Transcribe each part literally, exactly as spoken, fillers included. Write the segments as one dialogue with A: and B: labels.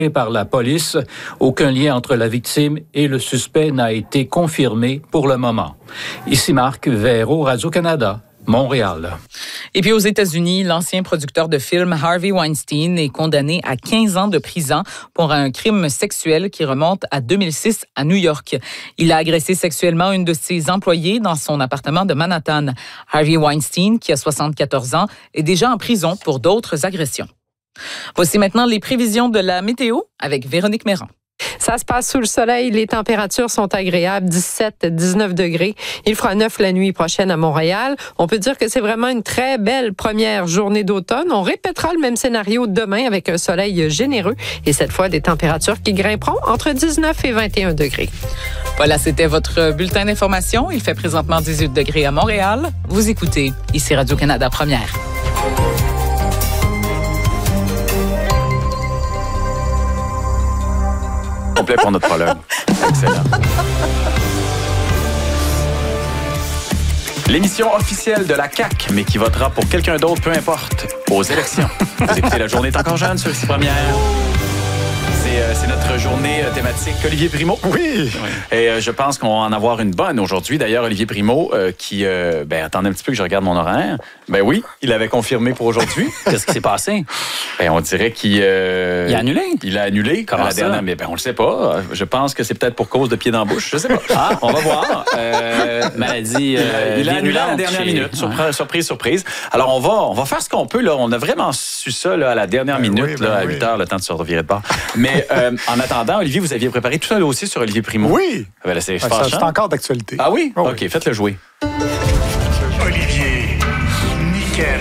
A: par la police. Aucun lien entre la victime et le suspect n'a été confirmé pour le moment. Ici Marc Véro, Radio-Canada, Montréal.
B: Et puis aux États-Unis, l'ancien producteur de films Harvey Weinstein est condamné à quinze ans de prison pour un crime sexuel qui remonte à deux mille six à New York. Il a agressé sexuellement une de ses employées dans son appartement de Manhattan. Harvey Weinstein, qui a soixante-quatorze ans, est déjà en prison pour d'autres agressions. Voici maintenant les prévisions de la météo avec Véronique Méran.
C: Ça se passe sous le soleil. Les températures sont agréables, dix-sept à dix-neuf degrés. Il fera neuf la nuit prochaine à Montréal. On peut dire que c'est vraiment une très belle première journée d'automne. On répétera le même scénario demain avec un soleil généreux et cette fois des températures qui grimperont entre dix-neuf et vingt et un degrés.
B: Voilà, c'était votre bulletin d'information. Il fait présentement dix-huit degrés à Montréal. Vous écoutez ici Radio-Canada Première.
D: Complet pour notre prologue. Excellent. L'émission officielle de la C A Q, mais qui votera pour quelqu'un d'autre, peu importe, aux élections. Vous écoutez La Journée est encore jeune sur ici Première. C'est, euh, c'est notre journée euh, thématique Olivier Primo.
E: Oui.
D: oui. Et euh, je pense qu'on va en avoir une bonne aujourd'hui. D'ailleurs, Olivier Primo, euh, qui... Euh, ben, attendez un petit peu que je regarde mon horaire. Ben oui, il avait confirmé pour aujourd'hui.
F: Qu'est-ce qui s'est passé?
D: Ben, on dirait qu'il... Euh,
F: il a annulé?
D: Il a annulé.
F: Comment
D: à la
F: ça?
D: dernière, mais ben, on le sait pas. Je pense que c'est peut-être pour cause de pied dans la bouche. Je sais pas. Ah, on va voir. Euh,
F: Maladie euh,
D: Il a annulé à la dernière
F: chez...
D: minute. Surprise, surprise, surprise. Alors, on va, on va faire ce qu'on peut. Là. On a vraiment su ça là, à la dernière
E: ben
D: minute,
E: oui, ben
D: là, à
E: oui.
D: huit heures, le temps de se revirer de bord. Mais euh, en attendant, Olivier, vous aviez préparé tout un dossier sur Olivier Primo.
E: Oui.
D: Ben, là, c'est
E: Ça,
D: fâchant.
E: c'est encore d'actualité.
D: Ah oui?
E: Oh,
D: OK,
E: oui.
D: faites-le jouer.
G: Olivier, Niquette,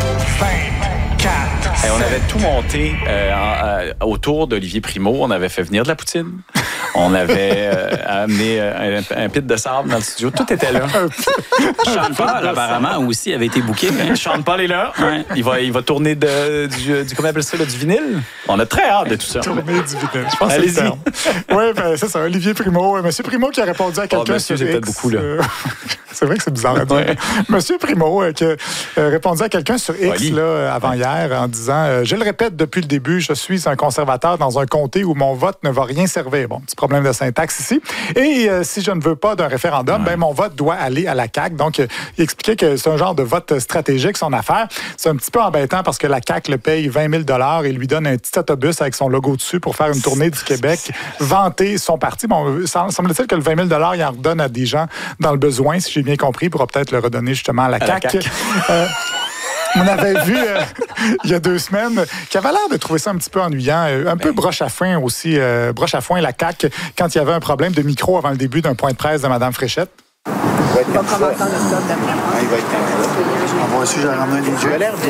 G: vingt-quatre.
D: Hey, on avait tout monté euh, en, euh, autour d'Olivier Primo. On avait fait venir de la poutine. On avait euh, amené euh, un, un pit de sable dans le studio. Tout était là.
F: Sean Paul, apparemment, aussi avait été booké. Hein?
D: Sean Paul est là.
F: Ouais.
D: Il va, il va tourner de, du, du, comment on appelle ça, là, du vinyle. On a très hâte de tout ça.
E: Tourner du vinyle. Je pense que
D: Allez-y.
E: c'est le terme. Oui, ben, c'est ça. Olivier Primo. Euh, Monsieur Primo qui a répondu à quelqu'un
D: Oh, monsieur,
E: sur
D: c'est peut-être
E: X.
D: beaucoup, là.
E: euh, c'est vrai que c'est bizarre à dire.
D: Ouais.
E: Monsieur Primo euh, qui a euh, répondu à quelqu'un sur X
D: Oli.
E: là, avant-hier en disant euh, « Je le répète depuis le début, je suis un conservateur dans un comté où mon vote ne va rien servir. » Bon, petit problème de syntaxe ici. Et euh, si je ne veux pas d'un référendum, ben mon vote doit aller à la C A Q. Donc, euh, il expliquait que c'est un genre de vote stratégique, son affaire. C'est un petit peu embêtant parce que la C A Q le paye vingt mille dollars et lui donne un petit autobus avec son logo dessus pour faire une tournée du Québec, vanter son parti. Bon, semble-t-il que le vingt mille dollars, il en redonne à des gens dans le besoin, si j'ai bien compris, pour peut-être le redonner justement à la
D: À
E: C A
D: la
E: Q.
D: C A Q.
E: Euh, On avait vu euh, il y a deux semaines qu'il avait l'air de trouver ça un petit peu ennuyant, euh, un peu broche à foin aussi, euh, broche à foin la C A Q, quand il y avait un problème de micro avant le début d'un point de presse de Mme Fréchette.
H: Il va être comme ça. Ah, il va être comme ça. Avoir su, j'aurais ramené un D J. Il a l'air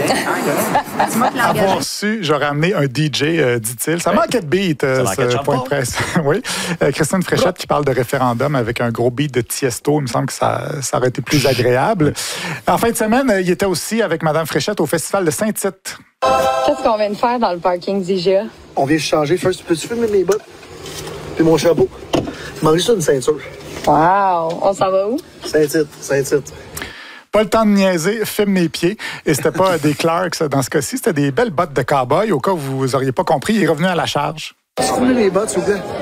H: bien.
E: Avoir su, j'aurais amené un D J, euh, dit-il. Ça manquait de beat, euh,
D: Ça manquait de
E: ce point de
D: Jean-Paul.
E: presse. Oui. Euh, Christine Fréchette qui parle de référendum avec un gros beat de Tiesto. Il me semble que ça, ça aurait été plus agréable. En fin de semaine, euh, il était aussi avec Mme Fréchette au Festival de Saint-Tite.
I: Qu'est-ce qu'on vient de faire dans le parking d'I G A?
H: On vient changer. First, peux-tu filmer mes bottes? Puis mon chapeau. Il manque juste une ceinture.
I: Wow! On s'en va où?
H: Saint-Tite, Saint-Tite.
E: Pas le temps de niaiser, filme mes pieds. Et c'était pas des Clarks dans ce cas-ci, c'était des belles bottes de cow-boy. Au cas où vous auriez pas compris, il est revenu à la charge.
H: Peux-tu filmer mes bottes, s'il vous plaît?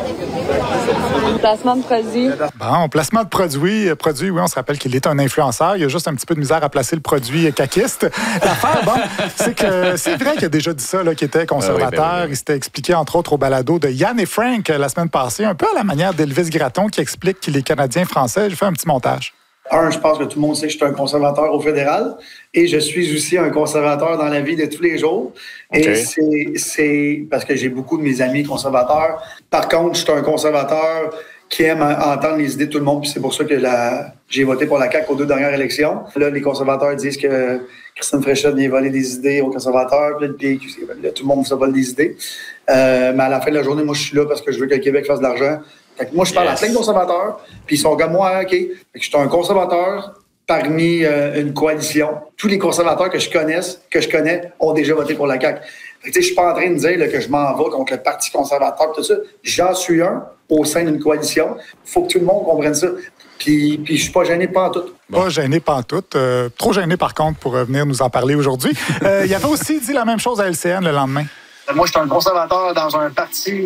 I: Placement de produit.
E: Bon, placement de produit. Produit, oui, on se rappelle qu'il est un influenceur. Il y a juste un petit peu de misère à placer le produit caquiste. L'affaire, bon, c'est que c'est vrai qu'il a déjà dit ça, là, qu'il était conservateur.
D: Ah oui, ben oui, ben oui.
E: Il s'était expliqué, entre autres, au balado de Yann et Frank la semaine passée, un peu à la manière d'Elvis Gratton qui explique qu'il est Canadien-Français. J'ai fait un petit montage.
J: Un, je pense que tout le monde sait que je suis un conservateur au fédéral et je suis aussi un conservateur dans la vie de tous les jours. Et
D: Okay.
J: c'est, c'est parce que j'ai beaucoup de mes amis conservateurs. Par contre, je suis un conservateur qui aime entendre les idées de tout le monde. Puis c'est pour ça que la, j'ai voté pour la C A Q aux deux dernières élections. Là, les conservateurs disent que Christine Fréchette vient voler des idées aux conservateurs. Puis là, le P Q, là, tout le monde se vole des idées. Euh, mais à la fin de la journée, moi, je suis là parce que je veux que le Québec fasse de l'argent. Fait que moi, je parle
D: Yes.
J: à plein de conservateurs, puis ils sont comme moi, OK. Fait que je suis un conservateur parmi euh, une coalition. Tous les conservateurs que je connaisse, que je connais ont déjà voté pour la C A Q. Fait que, tu sais, je suis pas en train de dire là, que je m'en vais contre le Parti conservateur, tout ça. J'en suis un au sein d'une coalition. Il faut que tout le monde comprenne ça. Puis, puis je suis pas gêné pas en tout.
E: Pas gêné pantoute. Euh, trop gêné, par contre, pour euh, venir nous en parler aujourd'hui. Euh, il avait aussi dit la même chose à L C N le lendemain.
J: Moi, je suis un conservateur dans un parti